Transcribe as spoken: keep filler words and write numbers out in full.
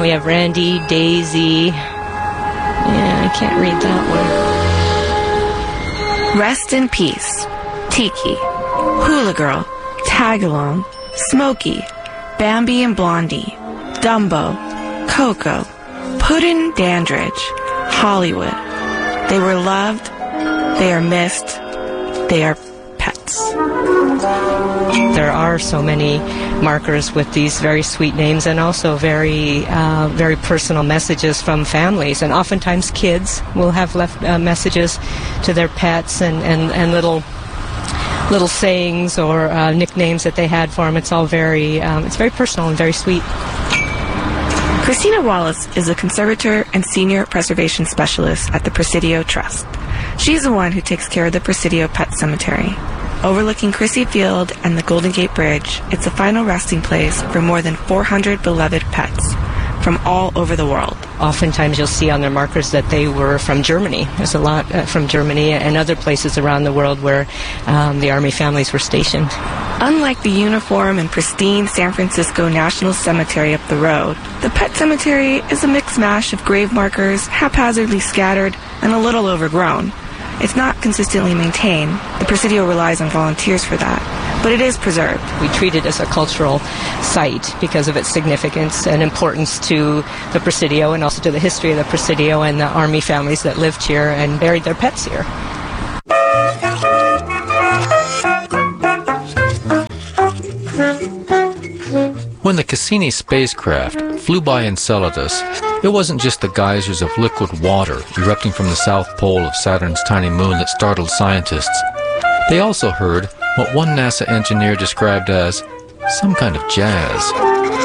we have Randy, Daisy. Yeah, I can't read that one. Rest in Peace, Tiki, Hula Girl, Tagalong, Smokey, Bambi and Blondie, Dumbo, Coco, Puddin' Dandridge, Hollywood. They were loved, they are missed, they are pets. There are so many markers with these very sweet names, and also very uh, very personal messages from families. And oftentimes kids will have left uh, messages to their pets, and, and, and little little sayings or uh, nicknames that they had for them. It's all very, um, it's very personal and very sweet. Christina Wallace is a conservator and senior preservation specialist at the Presidio Trust. She's the one who takes care of the Presidio Pet Cemetery. Overlooking Crissy Field and the Golden Gate Bridge, it's a final resting place for more than four hundred beloved pets from all over the world. Oftentimes you'll see on their markers that they were from Germany. There's a lot uh, from Germany and other places around the world where um, the Army families were stationed. Unlike the uniform and pristine San Francisco National Cemetery up the road, the Pet Cemetery is a mixed mash of grave markers, haphazardly scattered, and a little overgrown. It's not consistently maintained. The Presidio relies on volunteers for that, but it is preserved. We treat it as a cultural site because of its significance and importance to the Presidio and also to the history of the Presidio and the Army families that lived here and buried their pets here. When the Cassini spacecraft flew by Enceladus, it wasn't just the geysers of liquid water erupting from the south pole of Saturn's tiny moon that startled scientists. They also heard what one NASA engineer described as some kind of jazz.